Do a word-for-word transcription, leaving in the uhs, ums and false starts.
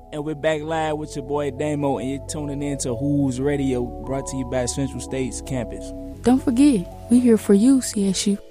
And we're back live with your boy Damo, and you're tuning in to Who's Radio, brought to you by Central State's campus. Don't forget, we here for you, C S U.